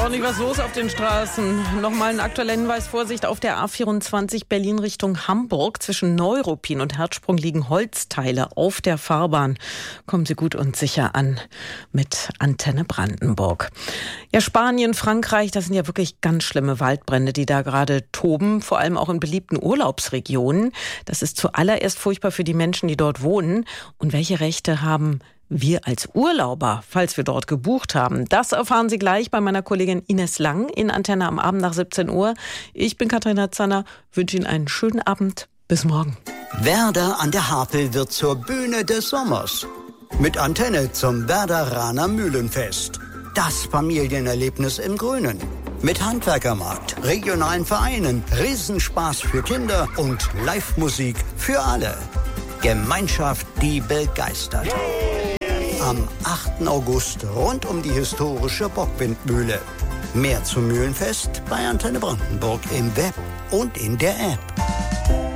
ordentlich was los auf den Straßen. Nochmal ein aktueller Hinweis: Vorsicht auf der A24 Berlin Richtung Hamburg. Zwischen Neuruppin und Herzsprung liegen Holzteile auf der Fahrbahn. Kommen Sie gut und sicher an mit Antenne Brandenburg. Ja, Spanien, Frankreich, das sind ja wirklich ganz schlimme Waldbrände, die da gerade toben. Vor allem auch in beliebten Urlaubsregionen. Das ist zuallererst furchtbar für die Menschen, die dort wohnen. Und welche Rechte haben wir als Urlauber, falls wir dort gebucht haben? Das erfahren Sie gleich bei meiner Kollegin Ines Lang in Antenne am Abend nach 17 Uhr. Ich bin Katharina Zanner, wünsche Ihnen einen schönen Abend. Bis morgen. Werder an der Havel wird zur Bühne des Sommers. Mit Antenne zum Werderaner Mühlenfest. Das Familienerlebnis im Grünen. Mit Handwerkermarkt, regionalen Vereinen, Riesenspaß für Kinder und Live-Musik für alle. Gemeinschaft, die begeistert. Am 8. August rund um die historische Bockwindmühle. Mehr zum Mühlenfest bei Antenne Brandenburg im Web und in der App.